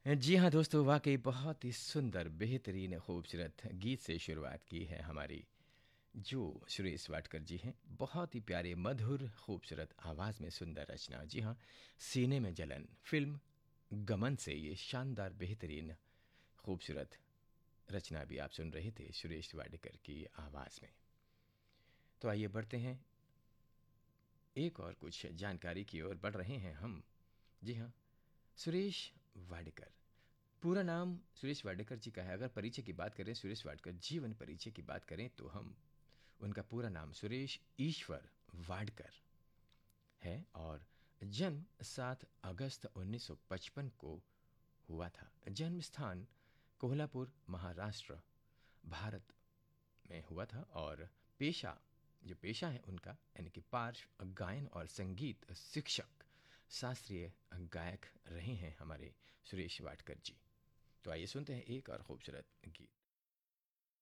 जी हाँ दोस्तों, वाक़ई बहुत ही सुंदर, बेहतरीन, खूबसूरत गीत से शुरुआत की है हमारी जो सुरेश वाडकर जी हैं। बहुत ही प्यारे, मधुर, खूबसूरत आवाज़ में सुंदर रचना। जी हाँ, सीने में जलन फ़िल्म गमन से ये शानदार, बेहतरीन, खूबसूरत रचना भी आप सुन रहे थे सुरेश वाडकर की आवाज़ में। तो आइए बढ़ते हैं एक और कुछ जानकारी की ओर बढ़ रहे हैं हम। जी हाँ, सुरेश वाडकर पूरा नाम सुरेश वाडकर जी का है। अगर परिचय की बात करें, सुरेश वाडकर जीवन परिचय की बात करें तो हम उनका पूरा नाम सुरेश ईश्वर वाडकर है और जन्म 7 अगस्त 1955 को हुआ था। जन्म स्थान कोल्हापुर, महाराष्ट्र, भारत में हुआ था और पेशा जो पेशा है उनका यानी कि पार्श्व गायन और संगीत शिक्षक, शास्त्रीय गायक रहे हैं हमारे सुरेश वाडकर जी। तो आइए सुनते हैं एक और खूबसूरत गीत।